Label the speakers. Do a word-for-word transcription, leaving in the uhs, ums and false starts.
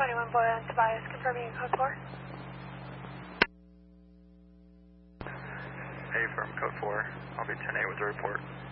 Speaker 1: twenty-one Boyle and Tobias, confirming in code four.
Speaker 2: A from code four. I'll be ten eight with the report.